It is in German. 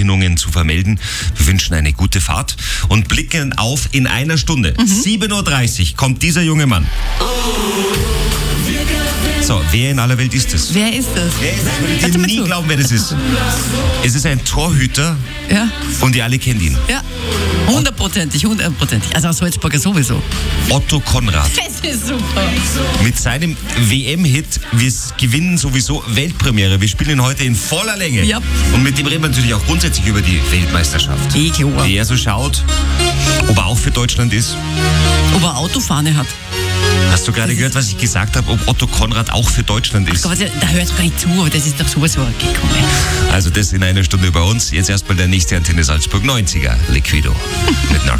Vorerkennungen zu vermelden. Wir wünschen eine gute Fahrt und blicken auf in einer Stunde. 7.30 Uhr kommt dieser junge Mann. So, wer in aller Welt ist es? Wer ist das? Ich würde dir nie glauben, wer das ist. Es ist ein Torhüter Ja. und ihr alle kennt ihn. Ja. Hundertprozentig. Also aus Salzburger sowieso. Otto Konrad. Das ist super. Mit seinem WM-Hit, wir gewinnen sowieso Weltpremiere. Wir spielen ihn heute in voller Länge. Ja. Und mit dem reden wir natürlich auch grundsätzlich über die Weltmeisterschaft. Klar. Wie er so schaut, ob er auch für Deutschland ist. Ob er Autofahne hat. Hast du gerade gehört, was ich gesagt habe, ob Otto Konrad auch für Deutschland ist? Gott, da hört gar nicht zu, aber das ist doch sowieso gekommen. Also das in einer Stunde bei uns. Jetzt erstmal der nächste Antenne Salzburg 90er Liquido mit